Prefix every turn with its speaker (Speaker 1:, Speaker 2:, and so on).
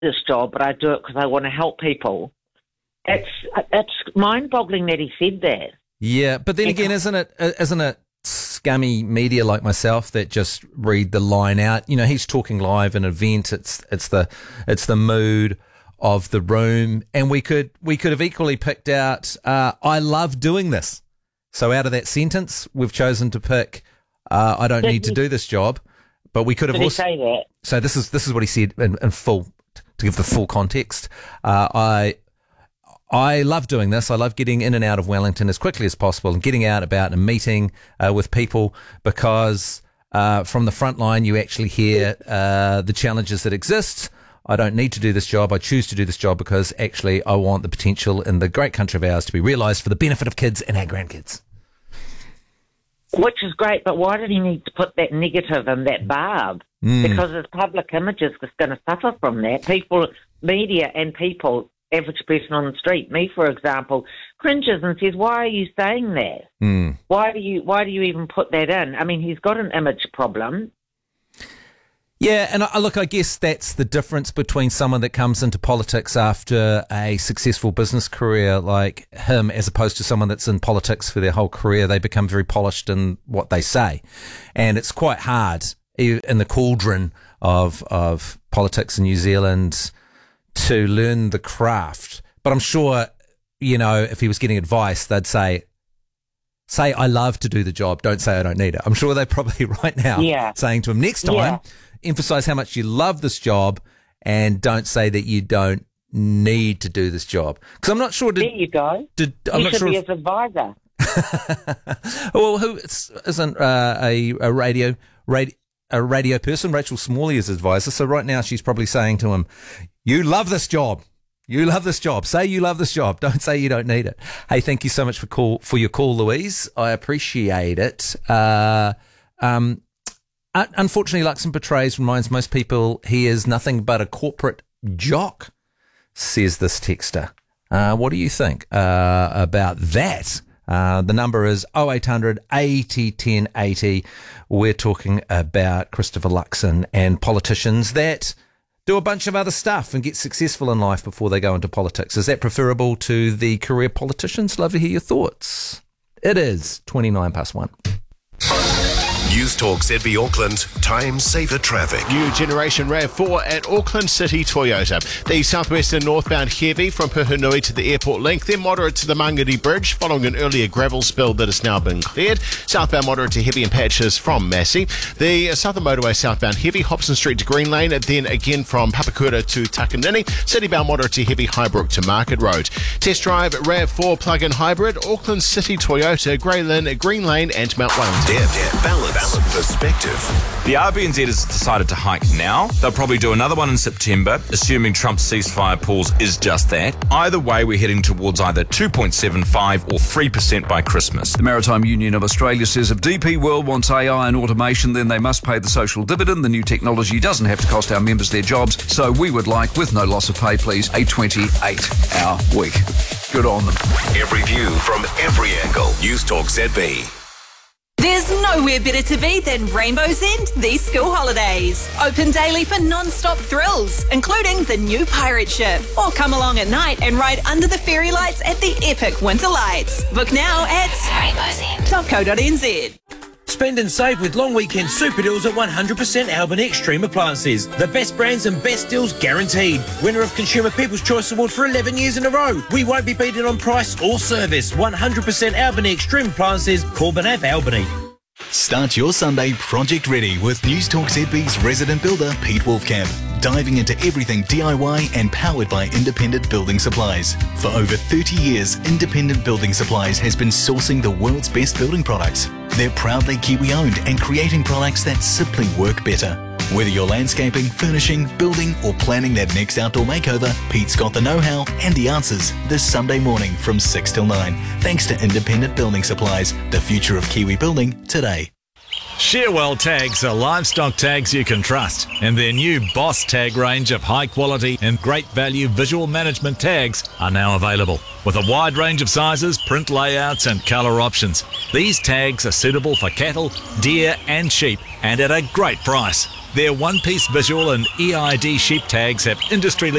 Speaker 1: this job, but I do it because I want to help people. It's mind-boggling that he said that.
Speaker 2: Yeah, but then again, isn't it scummy media like myself that just read the line out? You know, he's talking live in an event. It's the mood of the room, and we could have equally picked out I love doing this. So out of that sentence, we've chosen to pick I don't need to do this job, but we could have also
Speaker 1: say that.
Speaker 2: So this is what he said in full, to give the full context. I love doing this. I love getting in and out of Wellington as quickly as possible and getting out about and meeting with people, because from the front line you actually hear the challenges that exist. I don't need to do this job. I choose to do this job because actually I want the potential in the great country of ours to be realised for the benefit of kids and our grandkids.
Speaker 1: Which is great, but why did he need to put that negative and that barb? Because his public image is just going to suffer from that. People, media and people, average person on the street, me for example, cringes and says, why are you saying that? Why do you even put that in? I mean, he's got an image problem.
Speaker 2: Yeah, and I guess that's the difference between someone that comes into politics after a successful business career like him, as opposed to someone that's in politics for their whole career. They become very polished in what they say. And it's quite hard in the cauldron of politics in New Zealand to learn the craft. But I'm sure, you know, if he was getting advice, they'd say I love to do the job. Don't say I don't need it. I'm sure they're probably right now saying to him, next time, emphasize how much you love this job and don't say that you don't need to do this job. Because I'm not sure.
Speaker 1: There you go.
Speaker 2: I'm not
Speaker 1: should
Speaker 2: sure
Speaker 1: be his advisor.
Speaker 2: Well, who isn't a radio person? Rachel Smalley is his advisor. So right now she's probably saying to him, you love this job. You love this job. Say you love this job. Don't say you don't need it. Hey, thank you so much for your call, Louise. I appreciate it. Unfortunately, Luxon Portrays reminds most people he is nothing but a corporate jock, says this texter. What do you think about that? The number is 0800 80 10 80. We're talking about Christopher Luxon and politicians that do a bunch of other stuff and get successful in life before they go into politics. Is that preferable to the career politicians? Love to hear your thoughts. It is 29 past 1.
Speaker 3: News Talk ZB Auckland, time saver traffic.
Speaker 4: New generation RAV4 at Auckland City Toyota. The southwestern northbound heavy from Puhunui to the airport link, then moderate to the Mangere Bridge following an earlier gravel spill that has now been cleared. Southbound moderate to heavy in patches from Massey. The southern motorway southbound heavy, Hobson Street to Green Lane, then again from Papakura to Takanini. Citybound moderate to heavy, Highbrook to Market Road. Test drive RAV4 plug-in hybrid, Auckland City Toyota, Grey Lynn, Green Lane and Mount Wellington.
Speaker 3: Balance perspective.
Speaker 5: The RBNZ has decided to hike now. They'll probably do another one in September, assuming Trump's ceasefire pause is just that. Either way, we're heading towards either 2.75 or 3% by Christmas.
Speaker 6: The Maritime Union of Australia says if DP World wants AI and automation, then they must pay the social dividend. The new technology doesn't have to cost our members their jobs, so we would like, with no loss of pay, please, a 28-hour week. Good on them.
Speaker 3: Every view from every angle. News Talk ZB.
Speaker 7: There's nowhere better to be than Rainbow's End these school holidays. Open daily for non-stop thrills, including the new pirate ship. Or come along at night and ride under the fairy lights at the epic Winter Lights. Book now at rainbowsend.co.nz.
Speaker 8: Spend and save with long weekend super deals at 100% Albany Extreme Appliances. The best brands and best deals guaranteed. Winner of Consumer People's Choice Award for 11 years in a row. We won't be beaten on price or service. 100% Albany Extreme Appliances, Corbin Ave, Albany.
Speaker 9: Start your Sunday project ready with News Talk ZB's resident builder, Pete Wolfcamp. Diving into everything DIY and powered by Independent Building Supplies. For over 30 years, Independent Building Supplies has been sourcing the world's best building products. They're proudly Kiwi-owned and creating products that simply work better. Whether you're landscaping, furnishing, building, or planning that next outdoor makeover, Pete's got the know-how and the answers this Sunday morning from 6 till 9. Thanks to Independent Building Supplies, the future of Kiwi building today.
Speaker 10: Shearwell tags are livestock tags you can trust, and their new Boss tag range of high quality and great value visual management tags are now available. With a wide range of sizes, print layouts and colour options, these tags are suitable for cattle, deer and sheep and at a great price. Their one-piece visual and EID sheep tags have industry